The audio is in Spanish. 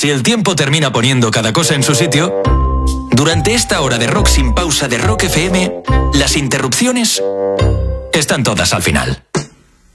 Si el tiempo termina poniendo cada cosa en su sitio, durante esta hora de rock sin pausa de Rock FM, las interrupciones están todas al final.